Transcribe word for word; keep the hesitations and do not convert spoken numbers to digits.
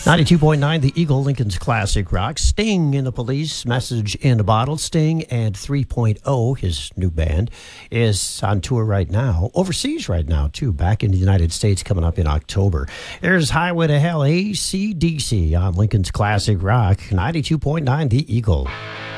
ninety-two point nine, The Eagle, Lincoln's Classic Rock. Sting in the Police, Message in a Bottle. Sting and three point oh, his new band, is on tour right now. Overseas right now, too. Back in the United States coming up in October. There's Highway to Hell, A C D C on Lincoln's Classic Rock. ninety-two point nine, The Eagle.